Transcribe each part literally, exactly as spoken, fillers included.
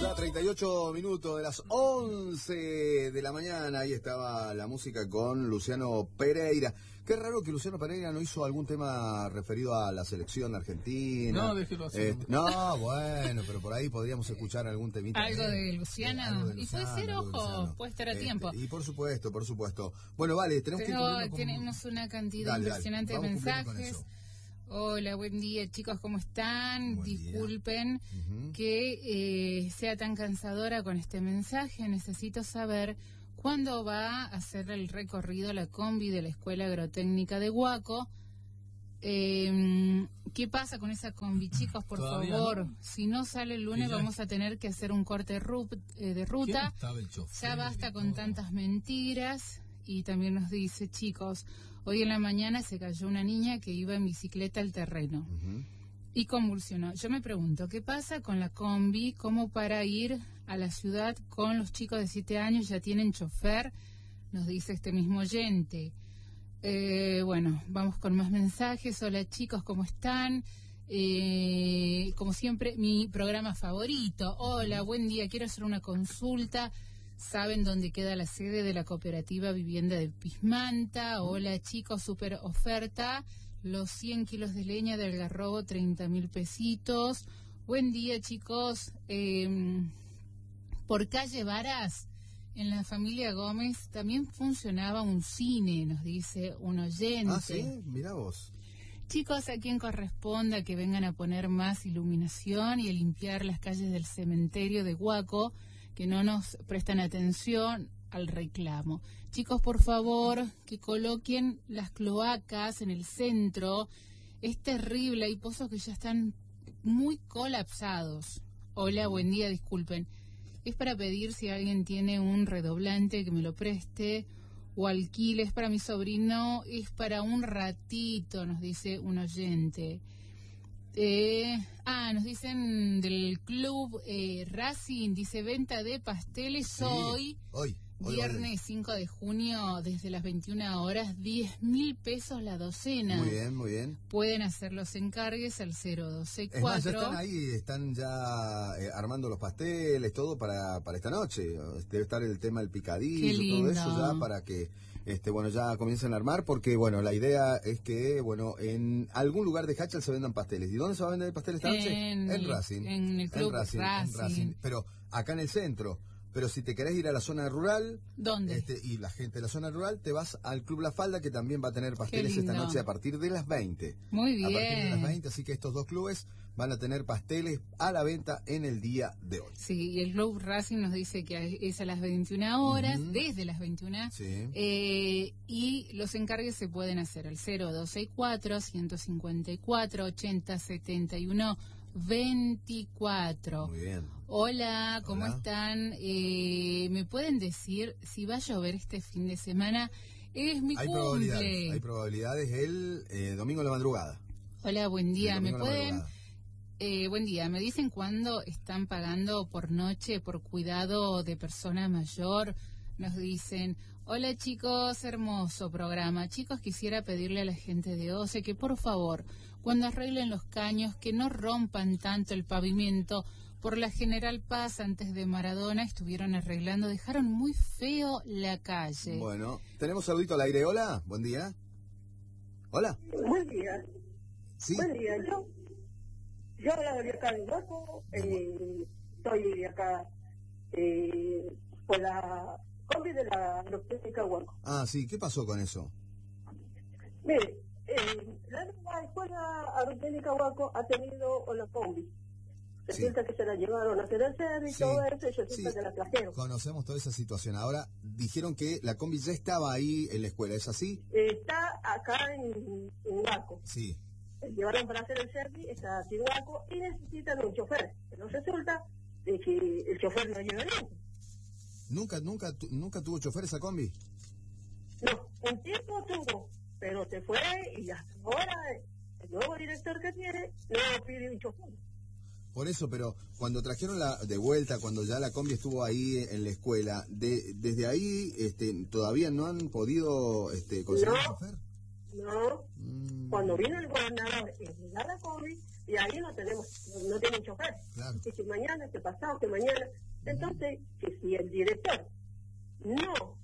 ya treinta y ocho minutos de las once de la mañana. Ahí estaba la música con Luciano Pereira. Qué raro que Luciano Pereira no hizo algún tema referido a la selección argentina. No, déjelo así. Eh, no, bueno, pero por ahí podríamos escuchar algún temita. Algo de Luciano. Sí, algo de y Luciano, puede ser, algo de ojo, Luciano. puede estar a Este, tiempo. Y por supuesto, por supuesto. Bueno, vale, tenemos Pero que cumplirnos con... tenemos una cantidad Dale, impresionante dale, de vamos cumpliendo con mensajes. eso. Hola, buen día, chicos, ¿cómo están? Buen Disculpen Uh-huh. que eh, sea tan cansadora con este mensaje. Necesito saber cuándo va a hacer el recorrido la combi de la Escuela Agrotécnica de Huaco. Eh, ¿Qué pasa con esa combi, chicos? Por Todavía favor, no. si no sale el lunes Y ya- vamos a tener que hacer un corte ru- eh, de ¿Quién ruta. estaba el chofer? Ya basta y con todo? tantas mentiras. Y también nos dice, chicos, hoy en la mañana se cayó una niña que iba en bicicleta al terreno Uh-huh. y convulsionó. Yo me pregunto, ¿qué pasa con la combi? ¿Cómo para ir a la ciudad con los chicos de siete años ya tienen chofer? Nos dice este mismo oyente. Eh, bueno, vamos con más mensajes. Hola chicos, ¿cómo están? Eh, como siempre, mi programa favorito. Hola, buen día, quiero hacer una consulta. ¿Saben dónde queda la sede de la cooperativa Vivienda de Pismanta? Hola chicos, super oferta. Los cien kilos de leña del Algarrobo, treinta mil pesitos. Buen día chicos. Eh, por calle Varas, en la familia Gómez, también funcionaba un cine, nos dice un oyente. Ah, sí, mirá vos. Chicos, a quien corresponda que vengan a poner más iluminación y a limpiar las calles del cementerio de Huaco, que no nos prestan atención al reclamo. Chicos, por favor, que coloquen las cloacas en el centro. Es terrible, hay pozos que ya están muy colapsados. Hola, buen día, disculpen. Es para pedir si alguien tiene un redoblante que me lo preste o alquile. Es para mi sobrino, es para un ratito, nos dice un oyente. Eh, ah, nos dicen del club eh, Racing, dice venta de pasteles Sí, hoy, hoy, hoy, viernes hoy. cinco de junio, desde las veintiuna horas, diez mil pesos la docena. Muy bien, muy bien. Pueden hacer los encargues al cero dos seis Es más, ya cuatro. están ahí, están ya eh, armando los pasteles, todo para, para esta noche. Debe estar el tema del Qué picadillo, lindo. todo eso ya para que, este, bueno, ya comiencen a armar, porque, bueno, la idea es que, bueno, en algún lugar de Hachal se vendan pasteles. ¿Y dónde se va a vender el pastel esta noche? En En el- Racing. en el club en Racing, en Racing. Racing. Pero acá en el centro. Pero si te querés ir a la zona rural, ¿Dónde? este, y la gente de la zona rural, te vas al Club La Falda, que también va a tener pasteles esta lindo. noche a partir de las veinte. Muy A partir de las bien. veinte, así que estos dos clubes van a tener pasteles a la venta en el día de hoy. Sí, y el Club Racing nos dice que es a las veintiuna horas, Ujú. desde las veintiuna. Sí. Eh, y los encargues se pueden hacer al cero dos seis cuatro, ciento cincuenta y cuatro, ochenta setenta y uno veinticuatro. Muy bien. Hola, ¿cómo Hola. están? Eh, ¿Me pueden decir si va a llover este fin de semana? Es mi Hay cumple. probabilidades, hay probabilidades el eh, domingo de la madrugada. Hola, buen Sí, día. ¿Me domingo de la pueden...? madrugada. Eh, buen día. ¿Me dicen cuándo están pagando por noche por cuidado de persona mayor? Nos dicen, hola chicos, hermoso programa. Chicos, quisiera pedirle a la gente de O C E que por favor, cuando arreglen los caños, que no rompan tanto el pavimento. Por la General Paz, antes de Maradona, estuvieron arreglando, dejaron muy feo la calle. Bueno, tenemos saludito al aire. Hola, buen día. Hola. Buen día, Sí. buen día. Yo, yo hablo de acá de Huaco, eh, estoy de acá eh, por la combi de la Agrotécnica Huaco. Ah, sí, ¿qué pasó con eso? Mire, eh, la nueva escuela Agrotécnica Huaco ha tenido la combi. Sí. Resulta que se la llevaron a hacer el cerro y Sí, todo eso, y resulta sí. que la trajeron. Conocemos toda esa situación. Ahora, dijeron que la combi ya estaba ahí en la escuela, ¿es así? Eh, está acá en, en Huaco. Sí. Llevaron para hacer el servicio, está aquí en Huaco y necesitan un chofer. Pero resulta de que el chofer no lleva nunca. ¿Nunca, nunca, tu- nunca tuvo chofer esa combi? No, un tiempo tuvo, pero se fue y hasta ahora el nuevo director que tiene no pide un chofer. Por eso, pero cuando trajeron la de vuelta, cuando ya la combi estuvo ahí en la escuela, de, desde ahí este, todavía no han podido este, conseguir No. un chofer. No, Mm, cuando vino el gobernador y llegó la combi, y ahí no tenemos, no tienen chofer. Claro. Que si mañana, que pasado, que mañana. Entonces, que si el director no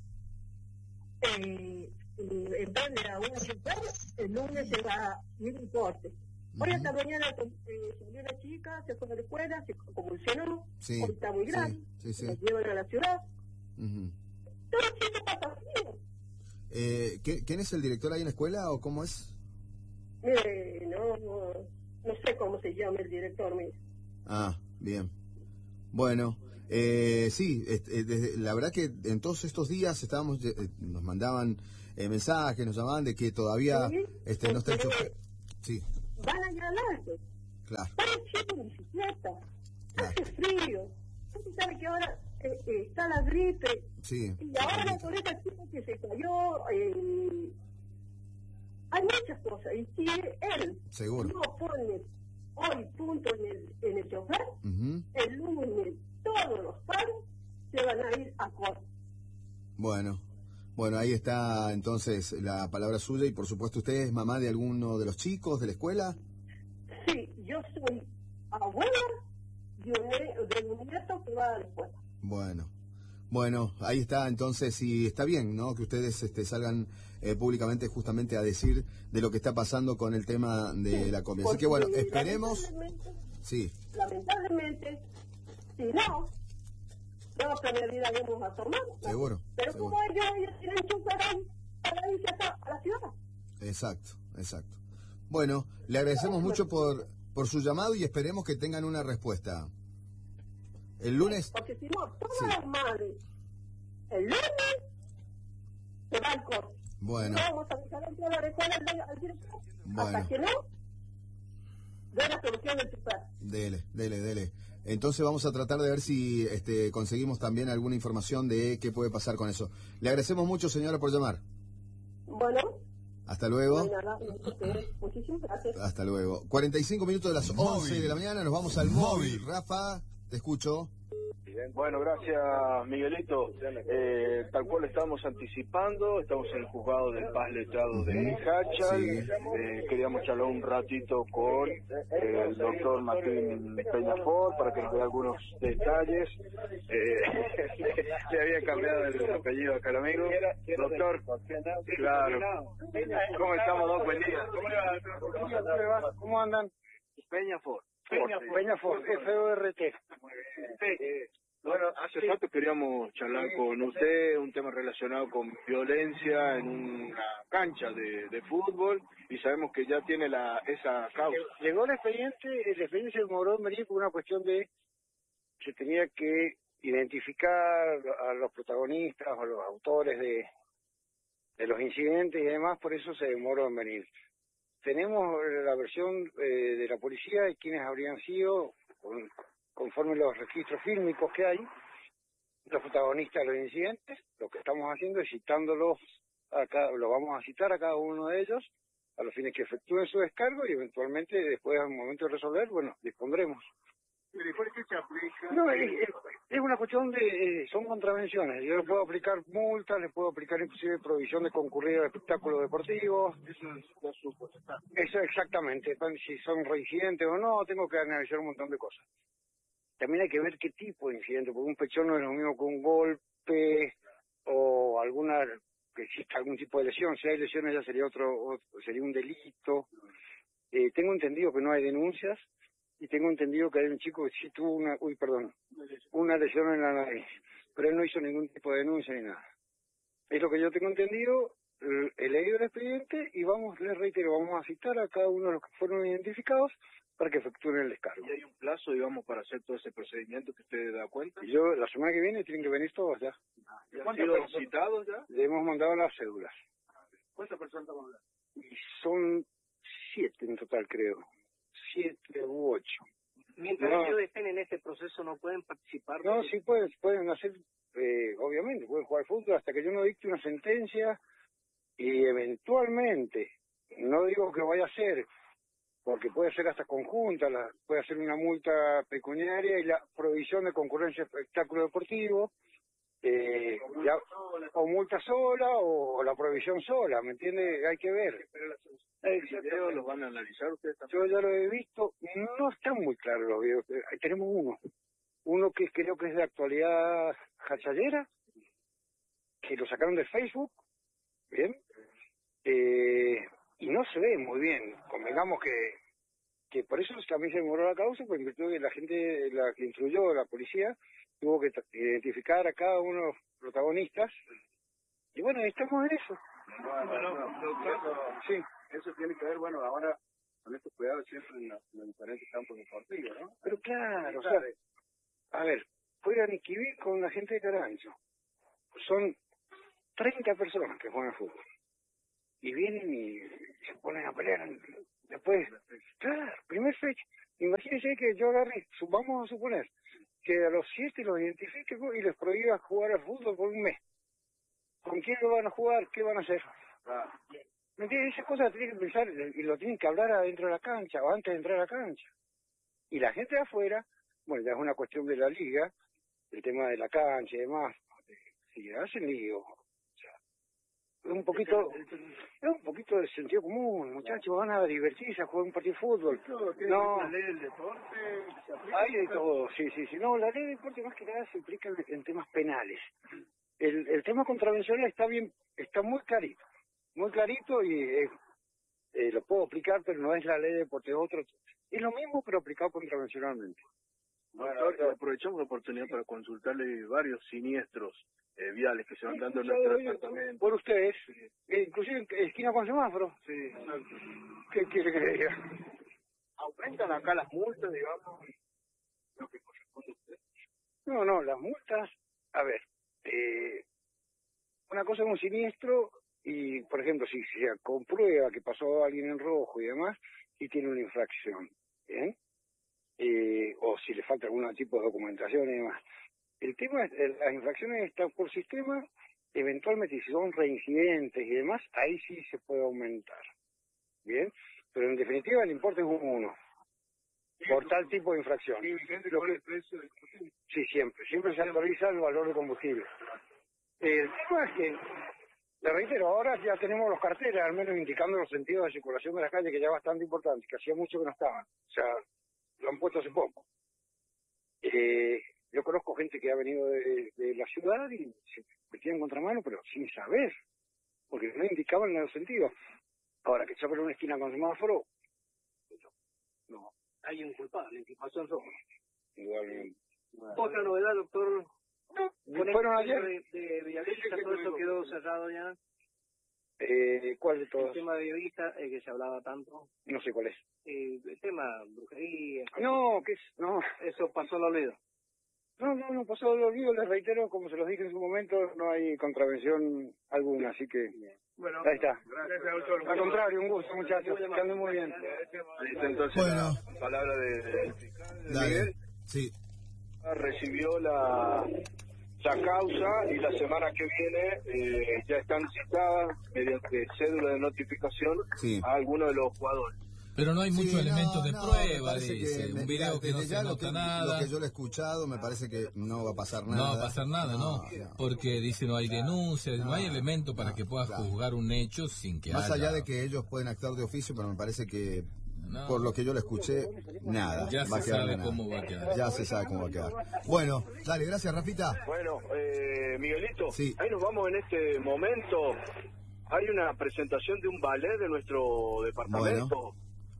eh, emprende a un chofer, el lunes se va a ir un corte. Hoy Ujú. esta mañana eh, salió una chica, se fue a la escuela, se convulsionó, Sí, hoy está muy sí, grave, sí, sí. la llevan a la ciudad. Ujú. Todo eso pasa así. Eh, ¿qué- ¿Quién es el director ahí en la escuela o cómo es? Mire, no, no, no sé cómo se llama el director, mire. Ah, bien. Bueno, eh, sí, este, desde, la verdad que en todos estos días estábamos, eh, nos mandaban eh, mensajes, nos llamaban de que todavía Sí, este, no está el porque chofer. Sí, van allá al alto, claro, van haciendo bicicleta, claro. hace frío. Usted sabe que ahora eh, eh, está la gripe, Sí, y ahora con esta chica que se cayó, eh, hay muchas cosas. Y si él seguro. no pone hoy punto en el, en el chofer, Ujú. el lunes todos los paros se van a ir a corte. Bueno, bueno, ahí está entonces la palabra suya y por supuesto usted es mamá de alguno de los chicos de la escuela. Sí, yo soy abuela de un, ne- de un nieto que va a la escuela. Bueno, bueno, ahí está entonces y está bien, ¿no? Que ustedes este, salgan eh, públicamente justamente a decir de lo que está pasando con el tema de la comida. Así que bueno, Porque esperemos. lamentablemente, Sí, lamentablemente, si no, de otra medida vamos a tomar. ¿no? seguro. Pero seguro. como ellos, ellos tienen chofer ahí para irse acá a la ciudad. Exacto, exacto. Bueno, le agradecemos mucho por, por su llamado y esperemos que tengan una respuesta. El lunes. Porque si no, todas Sí. las madres, el lunes se va al corte. Bueno, No vamos a dejar entrar a la escuela al, al director Bueno. hasta que no dé la solución del chofer. dele, dele, dele. Entonces vamos a tratar de ver si este, conseguimos también alguna información de qué puede pasar con eso. Le agradecemos mucho, señora, por llamar. Bueno, Hasta no luego. hay nada. Ustedes, muchísimas gracias. Hasta luego. cuarenta y cinco minutos de las once de la mañana, nos vamos al móvil. Rafa, te escucho. Bueno, gracias Miguelito. Eh, tal cual estamos anticipando, estamos en el juzgado del Paz Letrado de Hachal. Sí. Eh, queríamos charlar un ratito con eh, el doctor Martín Peñafort para que nos dé algunos detalles. Eh, le había cambiado el apellido acá al amigo. Doctor, claro. ¿Cómo estamos, Doc? Buen día. ¿Cómo andan? Peñafort. Peñafort, F O R T. Eh, Bueno, hace rato queríamos charlar con usted un tema relacionado con violencia en una cancha de, de fútbol y sabemos que ya tiene la esa causa. Llegó el expediente, el expediente se demoró en venir por una cuestión de se tenía que identificar a los protagonistas o los autores de, de los incidentes y demás, por eso se demoró en venir. Tenemos la versión eh, de la policía y quiénes habrían sido, con, conforme los registros fílmicos que hay, los protagonistas de los incidentes. Lo que estamos haciendo es citándolos, a cada, los vamos a citar a cada uno de ellos, a los fines que efectúen su descargo y eventualmente, después, al momento de resolver, bueno, dispondremos. ¿Y después qué se aplica? No, es, es, es una cuestión de, eh, son contravenciones. Yo les puedo aplicar multas, les puedo aplicar inclusive provisión de concurrir a espectáculos deportivos. Eso es la supuesta. Eso exactamente, si son reincidentes o no, tengo que analizar un montón de cosas. También hay que ver qué tipo de incidente, porque un pechón no es lo mismo que un golpe o alguna, que exista algún tipo de lesión. Si hay lesiones ya sería otro, otro sería un delito. Eh, tengo entendido que no hay denuncias y tengo entendido que hay un chico que sí tuvo una, uy, perdón, una lesión en la nariz, pero él no hizo ningún tipo de denuncia ni nada. Es lo que yo tengo entendido. He leído el expediente y vamos, les reitero, vamos a citar a cada uno de los que fueron identificados para que efectúen el descargo. ¿Y hay un plazo, digamos, para hacer todo ese procedimiento que usted da cuenta? Y yo, la semana que viene tienen que venir todos ya. ¿Ya han sido citados ya? Le hemos mandado las cédulas. ¿Cuántas personas estamos hablando? Y son siete en total, creo. Siete u ocho. Mientras No. ellos estén en este proceso, no pueden participar. No, de- sí pueden, pueden hacer, eh, obviamente, pueden jugar fútbol hasta que yo no dicte una sentencia y eventualmente, no digo que vaya a ser, porque puede ser hasta conjunta, la, puede hacer una multa pecuniaria y la prohibición de concurrencia a espectáculo deportivo, eh, ya, o multa sola o la prohibición sola, ¿me entiende? Hay que ver. ¿El video los van a analizar ustedes también? Yo ya lo he visto, no están muy claros los videos. Ahí tenemos uno, uno que creo que es de actualidad hachallera, que lo sacaron de Facebook, ¿bien? Eh, y no se ve muy bien, convengamos que que por eso también se demoró la causa, porque en virtud de la gente, la que instruyó, la policía, tuvo que identificar a cada uno de los protagonistas, y bueno, estamos en eso. Bueno, doctor, sí. Eso tiene que ver, bueno, ahora con estos cuidados siempre en, la, en los diferentes campos deportivos, ¿no? Pero claro, o sea, a ver, juegan Iquibí con la gente de Carancho. Son treinta personas que juegan al fútbol. Y vienen y se ponen a pelear. Después, claro, primer fecha. Imagínense que yo agarré, vamos a suponer, que a los siete los identifique y les prohíba jugar al fútbol por un mes. ¿Con quién lo van a jugar? ¿Qué van a hacer? Ah. ¿Me entiendes? Esas cosas tienen que pensar y lo tienen que hablar adentro de la cancha o antes de entrar a la cancha. Y la gente de afuera, bueno, ya es una cuestión de la liga, el tema de la cancha y demás, si hacen lío, o sea, es un poquito, es un poquito de sentido común, muchachos, van a divertirse a jugar un partido de fútbol. No, la ley del deporte se aplica. Hay de todo, sí, sí, sí. No, la ley del deporte más que nada se implica en, en temas penales. El, el tema contravencional está bien, está muy clarito, muy clarito y eh, eh, lo puedo aplicar, pero no es la ley de deporte, es otro. Es lo mismo, pero aplicado contravencionalmente. Bueno, doctor, aprovechamos la oportunidad para consultarle varios siniestros eh, viales que se van dando en nuestro departamento. Por ustedes, eh, inclusive en esquina con semáforo. Sí, exacto. ¿Qué quiere que le diga? ¿Aumentan acá las multas, digamos, lo que corresponde a usted? No, no, las multas, a ver, eh, una cosa es un siniestro y, por ejemplo, si se comprueba que pasó alguien en rojo y demás, y tiene una infracción, ¿bien? Eh, o si le falta algún tipo de documentación y demás. El tema es, eh, las infracciones están por sistema, eventualmente si son reincidentes y demás, ahí sí se puede aumentar, ¿bien? Pero en definitiva el importe es un uno, por tal tipo de infracción. ¿Y vigente Lo con que- el precio del combustible? Sí, siempre, siempre se actualiza el valor de combustible. El tema es que, le reitero, ahora ya tenemos los carteles, al menos indicando los sentidos de circulación de la calle, que ya es bastante importante, que hacía mucho que no estaban. O sea, lo han puesto hace poco. Eh, yo conozco gente que ha venido de, de la ciudad y se metían en contramano, pero sin saber, porque no indicaban los sentidos. Ahora, que chocan en una esquina con semáforo, no, Hay un culpable, en situación roja. igual. Otra novedad, doctor. Con ¿Fueron el tema ayer? de, de Bellavista, todo eso quedó cerrado ya. Eh, ¿Cuál de El todos? tema de Bellavista, eh, que se hablaba tanto. No sé cuál es. Eh, el tema brujería. No, ¿qué es? No, Eso pasó al olvido. no, no, no pasó de olvido, les reitero, como se los dije en su momento, no hay contravención alguna, así que Bueno, ahí está. gracias, doctor. Al contrario, un gusto, muchachos, que anden muy bien. Ahí está entonces Bueno. la palabra de- del fiscal de Dale. Miguel. Sí. Recibió la, la causa y la semana que viene eh, ya están citadas mediante cédula de notificación Sí. a algunos de los jugadores. Pero no hay muchos Sí, elementos no, de no, me prueba, parece dice. que, Un me- video que no desde se ya lo nota que, nada. Lo que yo le he escuchado, me parece que no va a pasar nada. No va a pasar nada, ¿no? no. Porque dice no hay denuncias, no, no, hay elemento para no, que puedas claro. juzgar un hecho sin que Más haya... allá de que ellos pueden actuar de oficio, pero me parece que, No. por lo que yo le escuché, nada. Ya va a se quedar sabe de nada. cómo va a quedar. Ya se sabe cómo va a quedar. Bueno, dale, gracias, Rafita. Bueno, eh, Miguelito, Sí. ahí nos vamos en este momento. Hay una presentación de un ballet de nuestro departamento.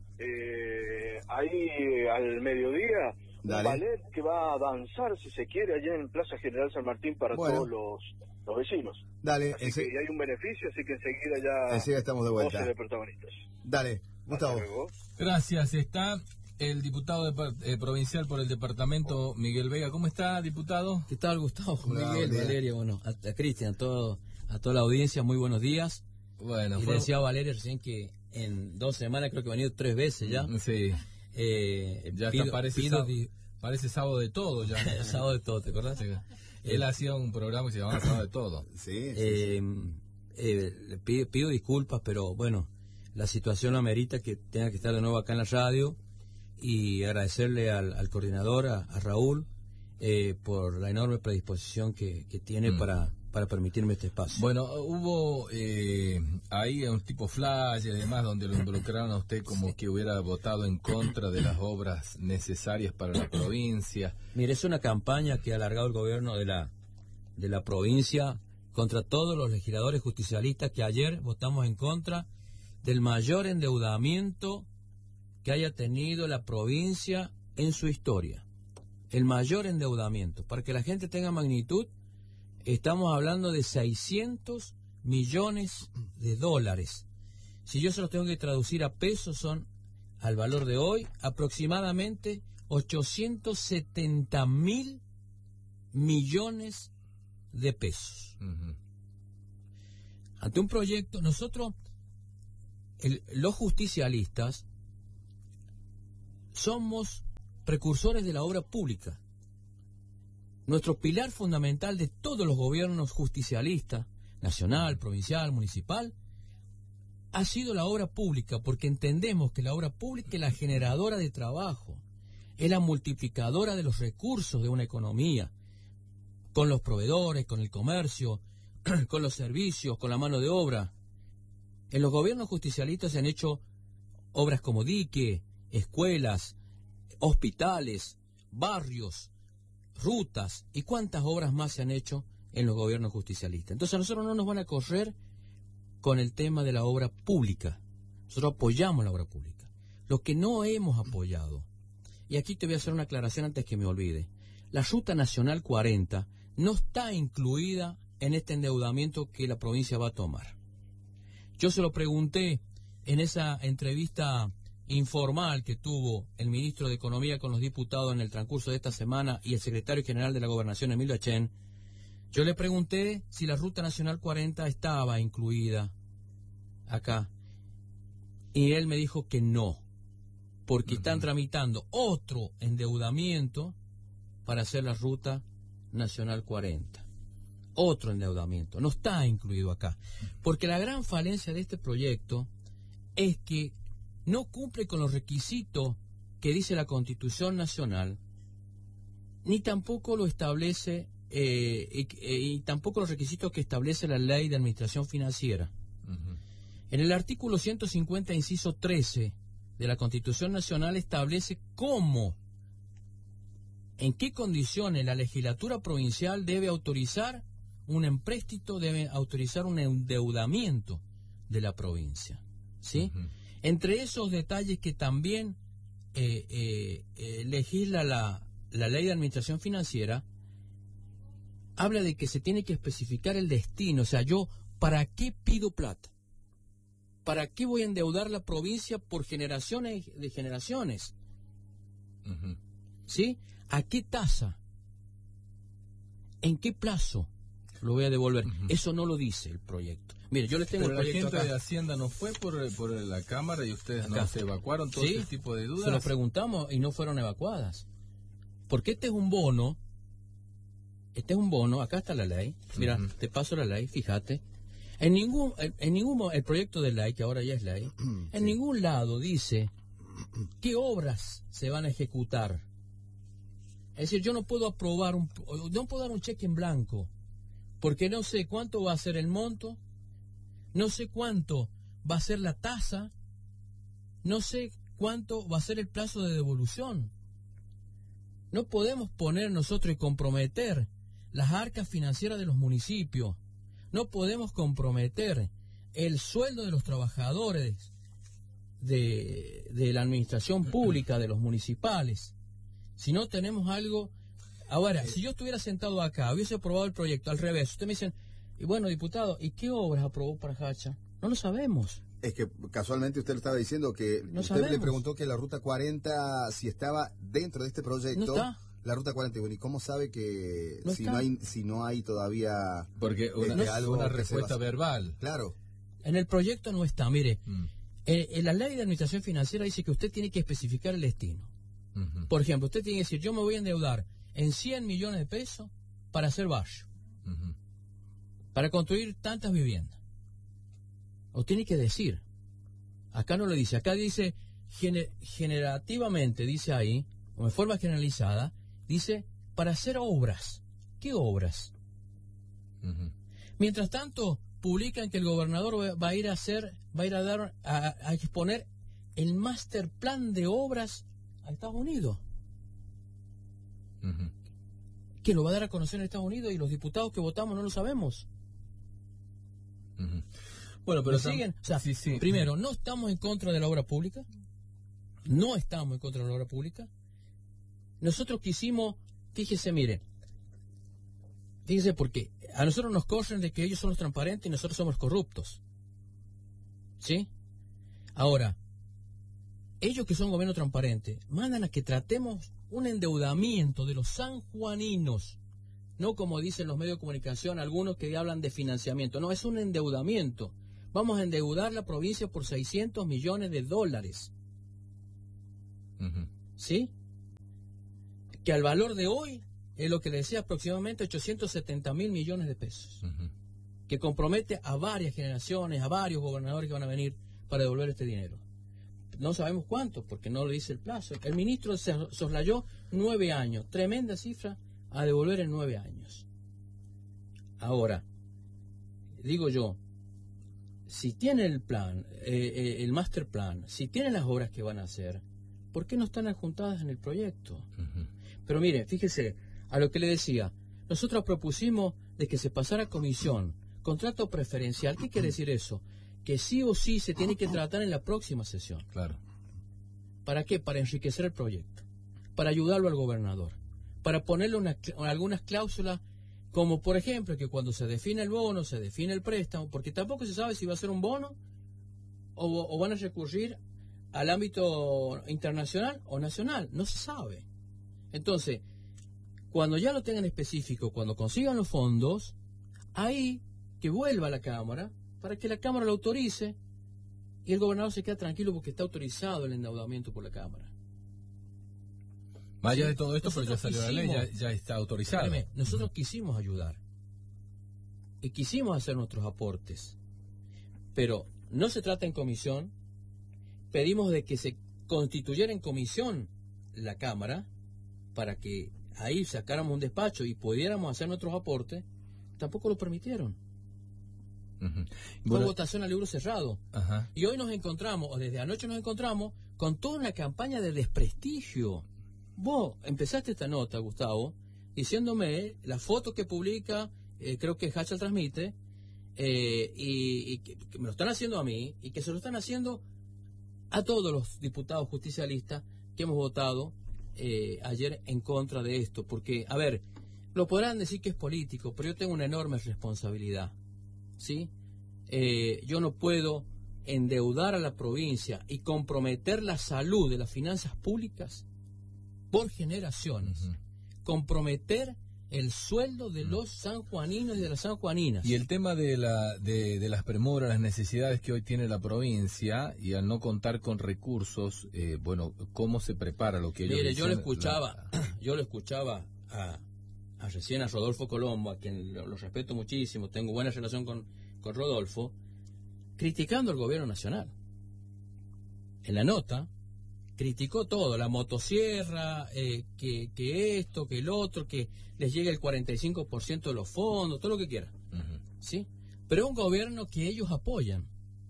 Eh, ahí al mediodía, Dale. un ballet que va a danzar, si se quiere, allá en Plaza General San Martín para Bueno. todos los, los vecinos. Dale, Así ense- que hay un beneficio, así que enseguida ya enseguida estamos de vuelta. doce de protagonistas. Dale, Gustavo. Hasta luego. Gracias, está el diputado depar- eh, provincial por el departamento, Miguel Vega. ¿Cómo está, diputado? ¿Qué tal, Gustavo? Hola, Miguel, buen día. Valeria, bueno, a, a Cristian, a, todo, a toda la audiencia, muy buenos días. Bueno, Y le fue... decía a Valeria recién que en dos semanas creo que ha venido tres veces ya. Sí, Eh, ya pido, está, parece, pido sábado, di- parece sábado de todo ya. sábado de todo, ¿te acordás? Sí. Él hacía un programa que se llamaba Sábado de Todo. Sí, sí, Eh, eh, le pido, pido disculpas, pero bueno, la situación amerita que tenga que estar de nuevo acá en la radio y agradecerle al, al coordinador, a, a Raúl, eh, por la enorme predisposición que, que tiene mm. para, para permitirme este espacio. Bueno, hubo eh, ahí un tipo flash y demás donde lo involucraron a usted como sí. que hubiera votado en contra de las obras necesarias para la provincia. Mire, es una campaña que ha alargado el gobierno de la, de la provincia contra todos los legisladores justicialistas que ayer votamos en contra del mayor endeudamiento que haya tenido la provincia en su historia. El mayor endeudamiento. Para que la gente tenga magnitud, estamos hablando de seiscientos millones de dólares. Si yo se los tengo que traducir a pesos, son, al valor de hoy, aproximadamente ochocientos setenta mil millones de pesos. Uh-huh. Ante un proyecto, nosotros, el, los justicialistas, somos precursores de la obra pública. Nuestro pilar fundamental de todos los gobiernos justicialistas, nacional, provincial, municipal, ha sido la obra pública, porque entendemos que la obra pública es la generadora de trabajo, es la multiplicadora de los recursos de una economía, con los proveedores, con el comercio, con los servicios, con la mano de obra. En los gobiernos justicialistas se han hecho obras como dique, escuelas, hospitales, barrios, rutas, y cuántas obras más se han hecho en los gobiernos justicialistas. Entonces a nosotros no nos van a correr con el tema de la obra pública. Nosotros apoyamos la obra pública. Lo que no hemos apoyado, y aquí te voy a hacer una aclaración antes que me olvide, la Ruta Nacional cuarenta no está incluida en este endeudamiento que la provincia va a tomar. Yo se lo pregunté en esa entrevista informal que tuvo el ministro de Economía con los diputados en el transcurso de esta semana y el secretario general de la Gobernación, Emilio Achén. Yo le pregunté si la Ruta Nacional cuarenta estaba incluida acá, y él me dijo que no, porque uh-huh. están tramitando otro endeudamiento para hacer la Ruta Nacional cuarenta. Otro endeudamiento, no está incluido acá, porque la gran falencia de este proyecto es que no cumple con los requisitos que dice la Constitución Nacional, ni tampoco lo establece, eh, y, y tampoco los requisitos que establece la Ley de Administración Financiera. Uh-huh. En el artículo ciento cincuenta, inciso trece de la Constitución Nacional establece cómo, en qué condiciones la legislatura provincial debe autorizar un empréstito, debe autorizar un endeudamiento de la provincia, ¿sí? Uh-huh. Entre esos detalles que también eh, eh, eh, legisla la, la Ley de Administración Financiera, habla de que se tiene que especificar el destino. O sea, yo, ¿para qué pido plata? ¿Para qué voy a endeudar la provincia por generaciones de generaciones? Uh-huh. ¿Sí? ¿A qué tasa? ¿En qué plazo lo voy a devolver? Uh-huh. Eso no lo dice el proyecto. Mire, yo les tengo Pero el proyecto la gente acá. de Hacienda no fue por, por la Cámara y ustedes acá. No se evacuaron todo ¿Sí? ese tipo de dudas. Se lo preguntamos y no fueron evacuadas. Porque este es un bono, este es un bono, acá está la ley, mira, uh-huh. te paso la ley, fíjate. En ningún, en ningún, el proyecto de ley, que ahora ya es ley, en sí. ningún lado dice qué obras se van a ejecutar. Es decir, yo no puedo aprobar, un, no puedo dar un cheque en blanco, porque no sé cuánto va a ser el monto, no sé cuánto va a ser la tasa, no sé cuánto va a ser el plazo de devolución. No podemos poner nosotros y comprometer las arcas financieras de los municipios. No podemos comprometer el sueldo de los trabajadores de, de la administración pública, de los municipales. Si no tenemos algo... Ahora, si yo estuviera sentado acá, hubiese aprobado el proyecto, al revés, ustedes me dicen, y bueno, diputado, ¿y qué obras aprobó para Hacha? No lo sabemos. Es que casualmente usted le estaba diciendo que no usted sabemos. le preguntó que la Ruta cuarenta, si estaba dentro de este proyecto... No está. La Ruta cuarenta, bueno, ¿y cómo sabe que no si está. no hay si no hay todavía... Porque una, este, algo una respuesta verbal. Claro. En el proyecto no está, mire, mm. eh, en la Ley de Administración Financiera dice que usted tiene que especificar el destino. Uh-huh. Por ejemplo, usted tiene que decir, yo me voy a endeudar en cien millones de pesos para hacer barrio, uh-huh. para construir tantas viviendas. O tiene que decir. Acá no lo dice, acá dice gener- generativamente, dice ahí, o de forma generalizada, dice para hacer obras. ¿Qué obras? Ujú. Mientras tanto, publican que el gobernador va a ir a hacer, va a ir a dar, a, a exponer el master plan de obras a Estados Unidos. Ujú. Que lo va a dar a conocer en Estados Unidos y los diputados que votamos no lo sabemos. Ujú. Bueno, pero ¿Me siguen? O sea, sí, sí. primero, no estamos en contra de la obra pública. No estamos en contra de la obra pública. Nosotros quisimos, fíjese, mire, fíjese porque a nosotros nos corren de que ellos son los transparentes y nosotros somos corruptos. ¿Sí? Ahora, ellos que son gobierno transparente, mandan a que tratemos un endeudamiento de los sanjuaninos, no como dicen los medios de comunicación, algunos que hablan de financiamiento, no, es un endeudamiento. Vamos a endeudar la provincia por seiscientos millones de dólares. Ujú. ¿Sí? Que al valor de hoy es lo que le decía aproximadamente ochocientos setenta mil millones de pesos. Ujú. Que compromete a varias generaciones, a varios gobernadores que van a venir para devolver este dinero. No sabemos cuánto, porque no lo dice el plazo. El ministro se soslayó nueve años, tremenda cifra a devolver en nueve años. Ahora, digo yo, si tiene el plan, eh, eh, el master plan, si tiene las obras que van a hacer, ¿por qué no están adjuntadas en el proyecto? Ujú. Pero mire, fíjese, a lo que le decía, nosotros propusimos de que se pasara a comisión, contrato preferencial. ¿Qué quiere decir eso? Que sí o sí se tiene que tratar en la próxima sesión. Claro. ¿Para qué? Para enriquecer el proyecto, para ayudarlo al gobernador, para ponerle una, algunas cláusulas, como por ejemplo que cuando se define el bono, se define el préstamo, porque tampoco se sabe si va a ser un bono o, o van a recurrir al ámbito internacional o nacional, no se sabe. Entonces, cuando ya lo tengan específico, cuando consigan los fondos, ahí que vuelva a la Cámara, para que la Cámara lo autorice y el gobernador se queda tranquilo porque está autorizado el endeudamiento por la Cámara. Más allá Sí, de todo esto, pero ya nosotros salió la ley, ya, quisimos- ya está autorizado. Espéreme, nosotros quisimos ayudar y quisimos hacer nuestros aportes, pero no se trata en comisión. Pedimos de que se constituyera en comisión la Cámara para que ahí sacáramos un despacho y pudiéramos hacer nuestros aportes. Tampoco lo permitieron. Ujú. Fue Bueno, votación a libro cerrado. ajá. Y hoy nos encontramos, o desde anoche nos encontramos, con toda una campaña de desprestigio. Vos empezaste esta nota, Gustavo, diciéndome la foto que publica, eh, creo que Hachal transmite, eh, y, y que, que me lo están haciendo a mí, y que se lo están haciendo a todos los diputados justicialistas que hemos votado eh, ayer en contra de esto. Porque, a ver, lo podrán decir que es político, pero yo tengo una enorme responsabilidad. ¿Sí? Eh, yo no puedo endeudar a la provincia y comprometer la salud de las finanzas públicas por generaciones. Ujú. Comprometer el sueldo de los sanjuaninos y de las sanjuaninas. Y el tema de, la, de, de las premuras, las necesidades que hoy tiene la provincia, y al no contar con recursos, eh, bueno, ¿cómo se prepara lo que ellos Mire, dicen? yo lo escuchaba, La- yo lo escuchaba a, a recién a Rodolfo Colombo, a quien lo, lo respeto muchísimo, tengo buena relación con, con Rodolfo, criticando al gobierno nacional. En la nota criticó todo, la motosierra, eh, que, que esto, que el otro, que les llegue el cuarenta y cinco por ciento de los fondos, todo lo que quiera. Ujú. ¿Sí? Pero es un gobierno que ellos apoyan.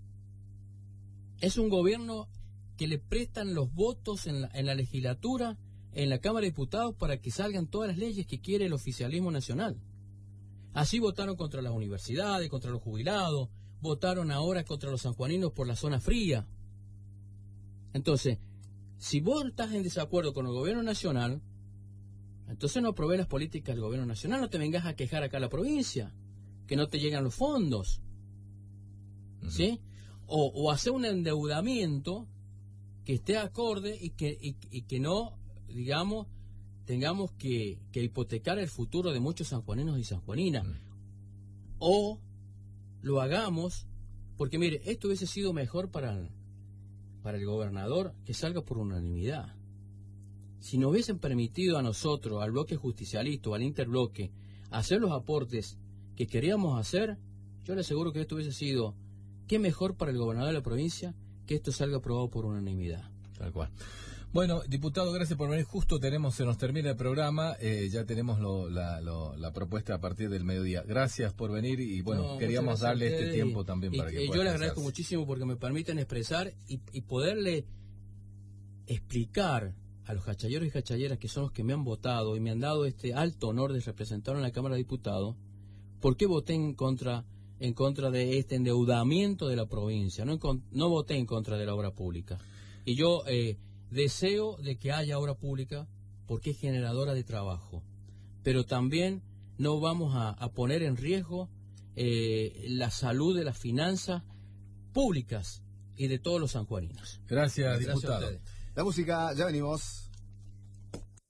Es un gobierno que le prestan los votos en la, en la legislatura, en la Cámara de Diputados, para que salgan todas las leyes que quiere el oficialismo nacional. Así votaron contra las universidades, contra los jubilados, votaron ahora contra los sanjuaninos por la zona fría. Entonces, si vos estás en desacuerdo con el gobierno nacional, entonces no aprobé las políticas del gobierno nacional, no te vengas a quejar acá a la provincia, que no te llegan los fondos, ¿sí? O, o hacer un endeudamiento que esté acorde y que, y, y que no, digamos, tengamos que, que hipotecar el futuro de muchos sanjuaninos y sanjuaninas. O lo hagamos, porque mire, esto hubiese sido mejor para el, para el gobernador que salga por unanimidad. Si nos hubiesen permitido a nosotros, al bloque justicialista o al interbloque, hacer los aportes que queríamos hacer, yo le aseguro que esto hubiese sido, qué mejor para el gobernador de la provincia que esto salga aprobado por unanimidad. Tal cual. Bueno, diputado, gracias por venir. Justo tenemos, se nos termina el programa, eh, ya tenemos lo, la, lo, la propuesta a partir del mediodía. Gracias por venir y bueno, No, queríamos darle este y, tiempo también y, para que y pueda yo les agradezco expresarse. muchísimo porque me permiten expresar y, y poderle explicar a los cachalleros y cachalleras que son los que me han votado y me han dado este alto honor de representar en la Cámara de Diputados, por qué voté en contra en contra de este endeudamiento de la provincia, no, en con, no voté en contra de la obra pública. Y yo eh, deseo de que haya obra pública porque es generadora de trabajo, pero también no vamos a, a poner en riesgo eh, la salud de las finanzas públicas y de todos los sanjuaninos. Gracias, Gracias diputado. a ustedes. La música, ya venimos.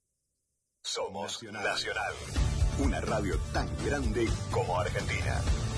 Somos Nacional. Una radio tan grande como Argentina.